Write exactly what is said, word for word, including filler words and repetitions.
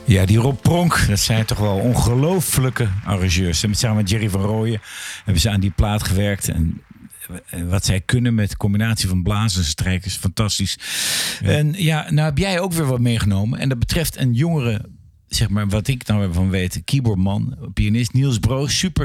Ja, die Rob Pronk, dat zijn toch wel ongelooflijke arrangeurs. En samen met Jerry van Rooyen hebben ze aan die plaat gewerkt. En wat zij kunnen met combinatie van blazen en strijkers, fantastisch. Ja. En ja, nou heb jij ook weer wat meegenomen. En dat betreft een jongere, zeg maar, wat ik nou ervan weet, keyboardman, pianist Niels Broos, super